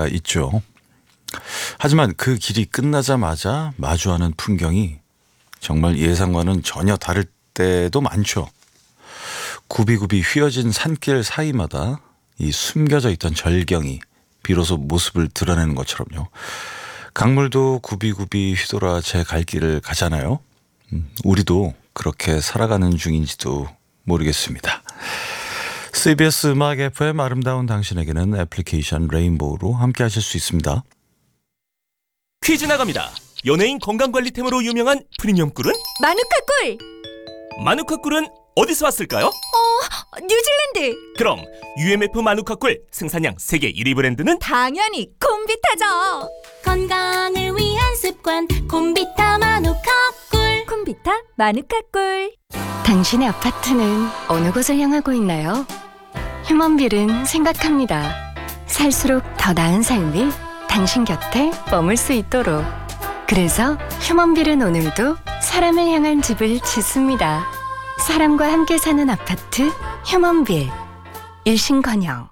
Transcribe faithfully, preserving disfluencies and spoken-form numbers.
때가 있죠. 하지만 그 길이 끝나자마자 마주하는 풍경이 정말 예상과는 전혀 다를 때도 많죠. 굽이굽이 휘어진 산길 사이마다 이 숨겨져 있던 절경이 비로소 모습을 드러내는 것처럼요. 강물도 굽이굽이 휘돌아 제 갈 길을 가잖아요. 음, 우리도 그렇게 살아가는 중인지도 모르겠습니다. 씨비에스 음악 에프엠 아름다운 당신에게는 애플리케이션 레인보우로 함께 하실 수 있습니다. 퀴즈 나갑니다. 연예인 건강관리템으로 유명한 프리미엄 꿀은? 마누카 꿀! 마누카 꿀은 어디서 왔을까요? 어, 뉴질랜드! 그럼 유엠에프 마누카 꿀 생산량 세계 일 위 브랜드는? 당연히 콤비타죠! 건강을 위한 습관 콤비타 마누카 꿀. 콤비타 마누카 꿀. 당신의 아파트는 어느 곳을 향하고 있나요? 휴먼빌은 생각합니다. 살수록 더 나은 삶이 당신 곁에 머물 수 있도록. 그래서 휴먼빌은 오늘도 사람을 향한 집을 짓습니다. 사람과 함께 사는 아파트 휴먼빌. 일신건영.